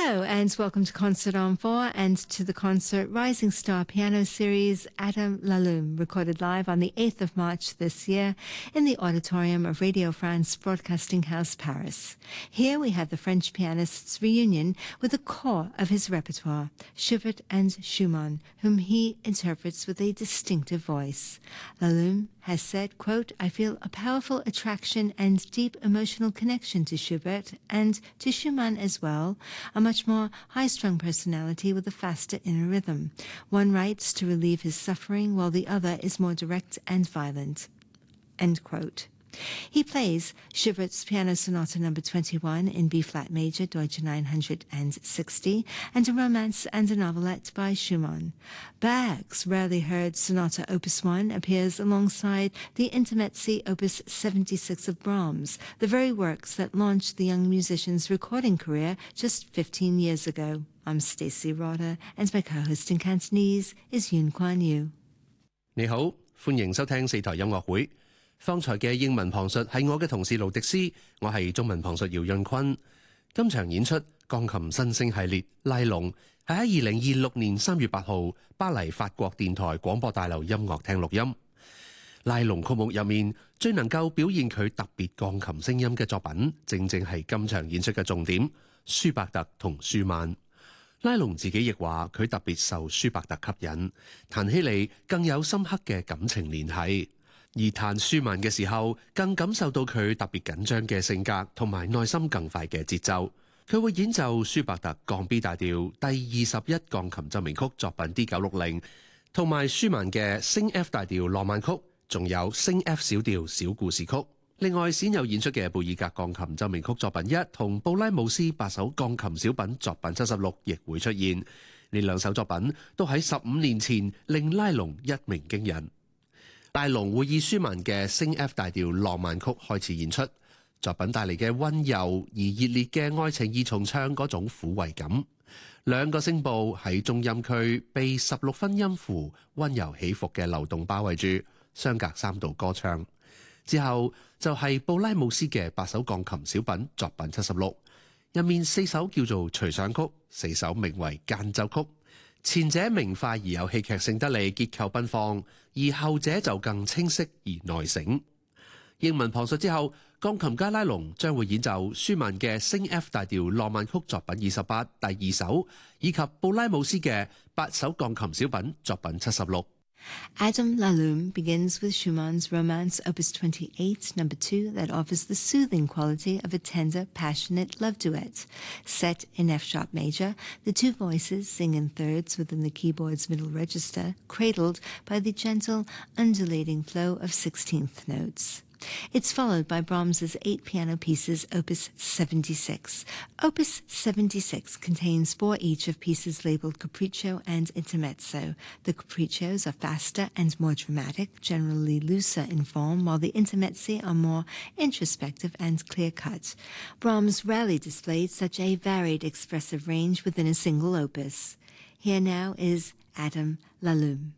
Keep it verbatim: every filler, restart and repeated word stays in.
Hello and welcome to Concert on four and to the concert Rising Star Piano Series Adam Laloum, recorded live on the eighth of March this year in the auditorium of Radio France Broadcasting House, Paris. Here we have the French pianist's reunion with the core of his repertoire, Schubert and Schumann, whom he interprets with a distinctive voice. Laloum has said, quote, "I feel a powerful attraction and deep emotional connection to Schubert and to Schumann as well, a much more high-strung personality with a faster inner rhythm. One writes to relieve his suffering while the other is more direct and violent." End quote. He plays Schubert's Piano Sonata number twenty-one in B-flat major, Deutsche nine hundred sixty, and a romance and a novelette by Schumann. Berg's rarely heard Sonata Opus one appears alongside the Intermezzi Opus seventy-six of Brahms, the very works that launched the young musician's recording career just fifteen years ago. I'm Stacey Rotter, and my co-host in Cantonese is Yun Kuan Yu. 你好，歡迎收聽四台音樂會。方才嘅英文旁述係我嘅同事盧迪斯，我係中文旁述姚潤坤。今場演出鋼琴新星系列拉龍係喺二零二六年三月八號巴黎法國電台廣播大樓音樂廳錄音。拉龍曲目入面最能夠表現佢特別鋼琴聲音嘅作品，正正係今場演出嘅重點——舒伯特同舒曼。拉龍自己亦話佢特別受舒伯特吸引，彈起嚟更有深刻嘅感情聯繫。而彈舒曼嘅時候，更感受到佢特別緊張嘅性格同埋內心更快嘅節奏。佢會演奏舒伯特降 B 大調第二十一鋼琴奏鳴曲作品 D 九六零，同埋舒曼嘅升 F 大調浪漫曲，仲有升 F 小調小故事曲。另外，鮮有演出嘅貝爾格鋼琴奏鳴曲作品一同布拉姆斯八首鋼琴小品作品七十六亦會出現。呢兩首作品都喺十五年前令拉龍一鳴驚人。拉龍會以舒曼嘅升 F 大調浪漫曲開始演出，作品帶嚟嘅溫柔而熱烈嘅愛情二重唱嗰種撫慰感，兩個聲部喺中音區被十六分音符溫柔起伏嘅流動包圍住，相隔三度歌唱。之後就係布拉姆斯嘅八首鋼琴小品作品七十六，入面四首叫做隨想曲，四首名為間奏曲。前者明快而有戲劇性得嚟，結構奔放，而後者就更清晰而內省。英文旁述之後，鋼琴家拉龍將會演奏舒曼嘅升 F 大調浪漫曲作品二十八第二首，以及布拉姆斯嘅八首鋼琴小品作品七十六。 Adam Laloum begins with Schumann's Romance Opus twenty-eight, number two, that offers the soothing quality of a tender, passionate love duet. Set in F-sharp major, the two voices sing in thirds within the keyboard's middle register, cradled by the gentle, undulating flow of sixteenth notes. It's followed by Brahms's eight piano pieces, Opus seventy-six. Opus seventy-six contains four each of pieces labeled Capriccio and Intermezzo. The Capriccios are faster and more dramatic, generally looser in form, while the Intermezzi are more introspective and clear-cut. Brahms rarely displayed such a varied expressive range within a single opus. Here now is Adam Laloum.